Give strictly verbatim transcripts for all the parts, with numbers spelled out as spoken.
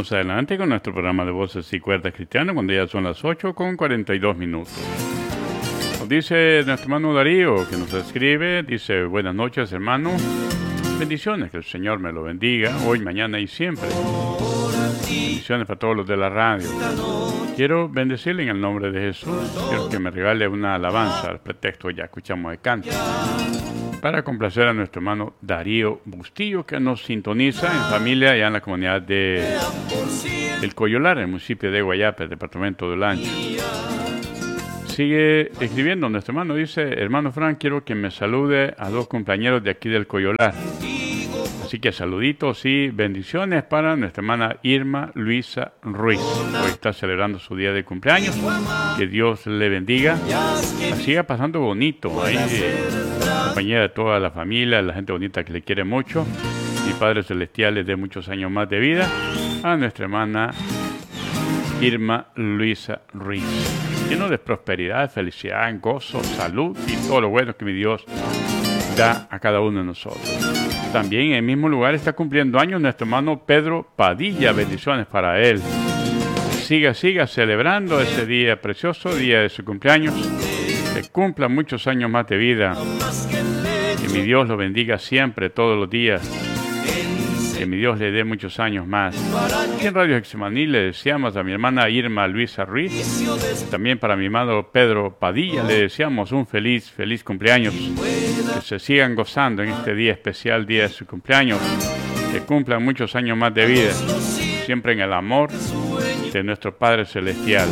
Seguimos adelante con nuestro programa de Voces y Cuerdas Cristianas cuando ya son las ocho con cuarenta y dos minutos. Nos dice nuestro hermano Darío, que nos escribe, dice: buenas noches, hermano. Bendiciones, que el Señor me lo bendiga hoy, mañana y siempre. Bendiciones para todos los de la radio. Quiero bendecirle en el nombre de Jesús. Quiero que me regale una alabanza al pretexto, ya escuchamos el canto, para complacer a nuestro hermano Darío Bustillo, que nos sintoniza en familia allá en la comunidad de El Coyolar, en el municipio de Guayapa, el departamento de Olancho. Sigue escribiendo nuestro hermano, dice: hermano Frank, quiero que me salude a dos compañeros de aquí del Coyolar. Así que saluditos y bendiciones para nuestra hermana Irma Luisa Ruiz. Hoy está celebrando su día de cumpleaños. Que Dios le bendiga. La siga pasando bonito ahí, en compañía de toda la familia, la gente bonita que le quiere mucho. Mi Padre Celestial les dé muchos años más de vida a nuestra hermana Irma Luisa Ruiz. Lleno de prosperidad, felicidad, gozo, salud y todo lo bueno que mi Dios da a cada uno de nosotros. También en el mismo lugar está cumpliendo años nuestro hermano Pedro Padilla. Bendiciones para él. Siga, siga celebrando ese día precioso, día de su cumpleaños. Que cumpla muchos años más de vida. Que mi Dios lo bendiga siempre, todos los días. Que mi Dios le dé muchos años más. Aquí en Radio Getsemaní le deseamos a mi hermana Irma Luisa Ruiz. También para mi hermano Pedro Padilla le deseamos un feliz, feliz cumpleaños. Que se sigan gozando en este día especial, día de su cumpleaños. Que cumplan muchos años más de vida. Siempre en el amor de nuestro Padre Celestial.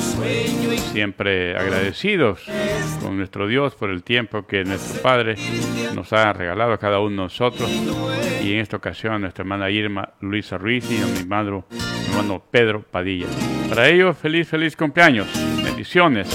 Siempre agradecidos con nuestro Dios por el tiempo que nuestro Padre nos ha regalado a cada uno de nosotros. Y en esta ocasión a nuestra hermana Irma Luisa Ruiz y a mi hermano, mi hermano Pedro Padilla. Para ellos, feliz, feliz cumpleaños. Bendiciones.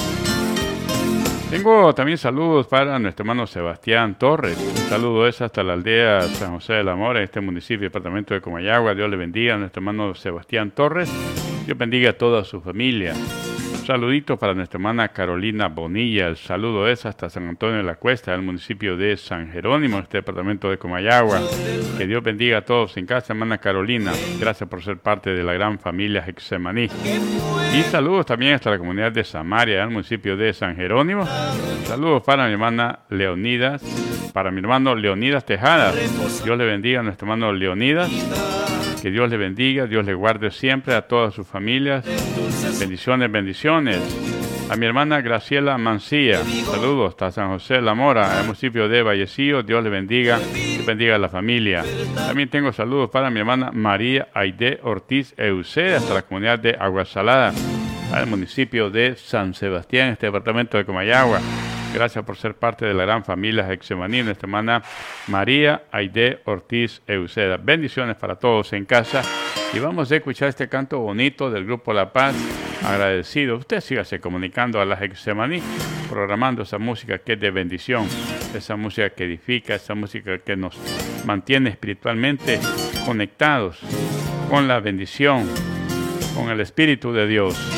Tengo también saludos para nuestro hermano Sebastián Torres. Un saludo es hasta la aldea San José del Amor, en este municipio, departamento de Comayagua. Dios le bendiga a nuestro hermano Sebastián Torres. Dios bendiga a toda su familia. Un saludito para nuestra hermana Carolina Bonilla. El saludo es hasta San Antonio de la Cuesta, el municipio de San Jerónimo, en este departamento de Comayagua. Que Dios bendiga a todos en casa, hermana Carolina. Gracias por ser parte de la gran familia Getsemaní. Y saludos también hasta la comunidad de Samaria, el municipio de San Jerónimo. Saludos para mi hermana Leonidas, para mi hermano Leonidas Tejada. Dios le bendiga a nuestro hermano Leonidas. Que Dios le bendiga, Dios le guarde siempre a todas sus familias. Bendiciones, bendiciones. A mi hermana Graciela Mancilla, saludos hasta San José de la Mora, el municipio de Vallecillo. Dios le bendiga, Dios bendiga a la familia. También tengo saludos para mi hermana María Aide Ortiz Eusé, hasta la comunidad de Aguasalada, al municipio de San Sebastián, este departamento de Comayagua. Gracias por ser parte de la gran familia Getsemaní, nuestra hermana María Aide Ortiz Euseda. Bendiciones para todos en casa. Y vamos a escuchar este canto bonito del Grupo La Paz, Agradecido. Usted sígase comunicando a la Getsemaní, programando esa música que es de bendición, esa música que edifica, esa música que nos mantiene espiritualmente conectados con la bendición, con el Espíritu de Dios.